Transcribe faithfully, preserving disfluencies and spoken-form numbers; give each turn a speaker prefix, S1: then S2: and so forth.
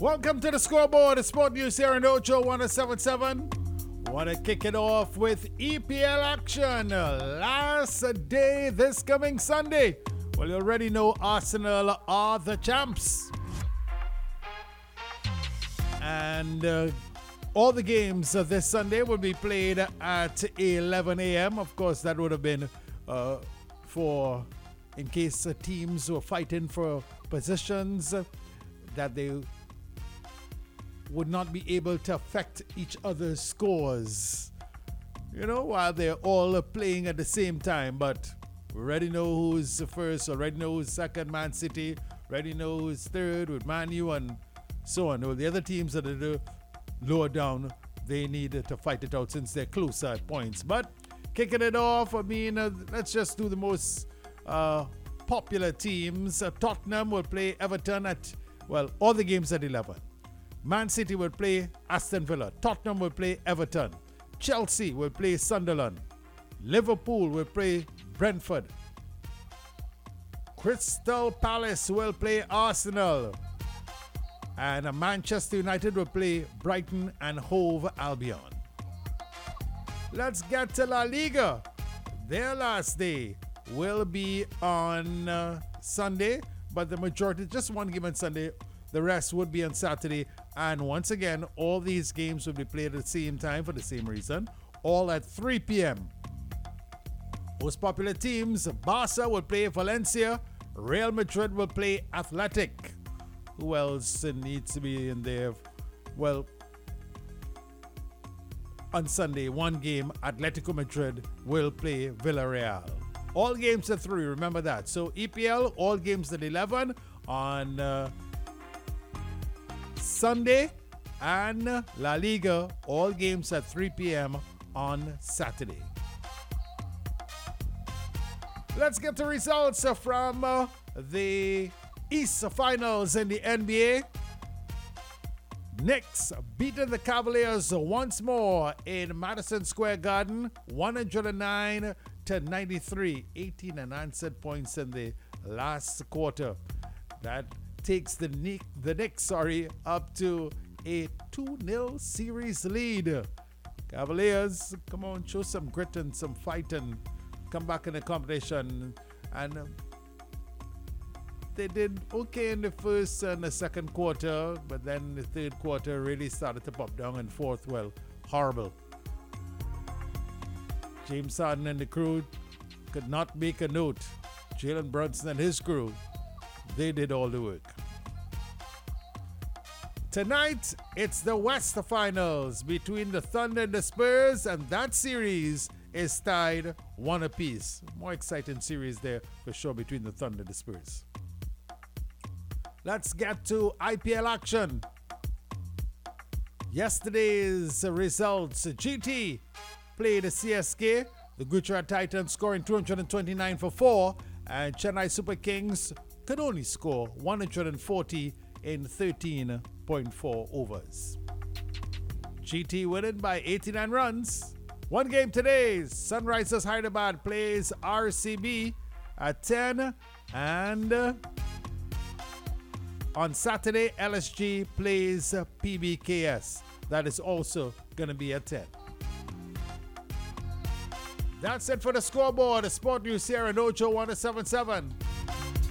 S1: Welcome to the scoreboard, the Sport News here in Ocho one seventy-seven. Want to kick it off with E P L action. Last day this coming Sunday. Well, you already know Arsenal are the champs. And uh, all the games uh, this Sunday will be played at eleven a.m. Of course, that would have been uh, for, in case uh, teams were fighting for positions uh, that they would not be able to affect each other's scores, you know, while they're all playing at the same time. But we already know who's first, already know who's second, Man City, already know who's third with Man U and so on. Well, the other teams that are lower down, they need to fight it out since they're closer at points. But kicking it off, I mean, uh, let's just do the most uh, popular teams. Uh, Tottenham will play Everton at, well, all the games at eleven. Man City will play Aston Villa. Tottenham will play Everton. Chelsea will play Sunderland. Liverpool will play Brentford. Crystal Palace will play Arsenal. And Manchester United will play Brighton and Hove Albion. Let's get to La Liga. Their last day will be on uh, Sunday, but the majority, just one game on Sunday. The rest would be on Saturday. And once again, all these games will be played at the same time for the same reason, all at three p.m. Most popular teams, Barca will play Valencia. Real Madrid will play Athletic. Who else needs to be in there? Well, on Sunday, one game, Atletico Madrid will play Villarreal. All games at three, remember that. So E P L, all games at eleven on uh, Sunday, and La Liga, all games at three p.m. on Saturday. Let's get the results from uh, the East Finals in the N B A. Knicks beating the Cavaliers once more in Madison Square Garden, one oh nine to ninety-three, eighteen unanswered points in the last quarter. That takes the Knicks, the Knicks sorry, up to a two nil series lead. Cavaliers, come on, show some grit and some fight and come back in the competition. And uh, they did okay in the first and the second quarter, but then the third quarter really started to pop down, and fourth, well, horrible. James Harden and the crew could not make a note. Jalen Brunson and his crew, they did all the work. Tonight, it's the West Finals between the Thunder and the Spurs, and that series is tied one apiece. More exciting series there for sure between the Thunder and the Spurs. Let's get to I P L action. Yesterday's results. G T played C S K. The Gujarat Titans scoring two hundred twenty-nine for four, and Chennai Super Kings could only score one hundred forty in thirteen point four overs. G T winning by eighty-nine runs. One game today, Sunrisers Hyderabad plays R C B at ten, and uh, on Saturday, L S G plays uh, P B K S. That is also going to be at ten. That's it for the scoreboard. The Sport News here in Ocho one seventy-seven.